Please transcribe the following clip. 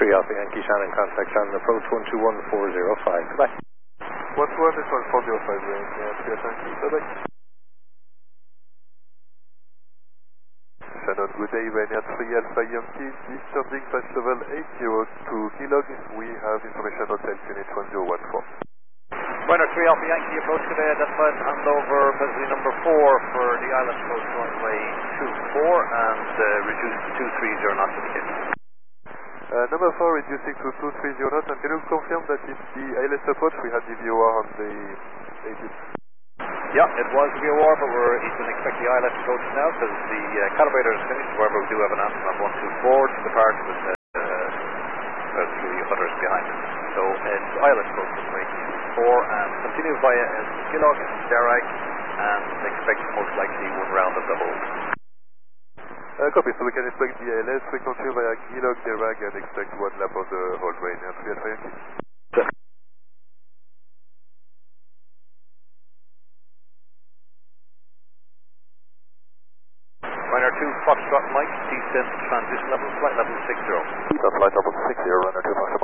3 Alpha Yankee Shannon, contact Shannon, approach 121405. Goodbye. 121405 range, 3 Alpha Yankee, bye-bye. Shannon, good day, Ryanair 3 Alpha Yankee, discharging flight level 802 Kilog. We have information hotel unit 1014. Ryanair 3 Alpha Yankee, approach today, identified handover Busy number 4 for the island coast runway 24 and reduced to 230 knots indicated. Number 4 reducing to 230 knots, and can you confirm that it's the ILS approach? We had the VOR on the 18th. Yeah, it was the VOR, but you can expect the ILS approach now because the calibrator is finished. However, we do have an answer on 124 to depart with 3 others behind it. So it's ILS approach runway 4 and continue via Skillock and Derag and expect most likely one round of the hold. Copy, so we can expect the ILS frequency via Gilog, Derag, and expect one lap of the hold Ryanair 3 Alpha Yankee. Ryanair 2 Foxtrot Mike, descent transition level, flight level 60. Flight level 60, Ryanair 2 Foxtrot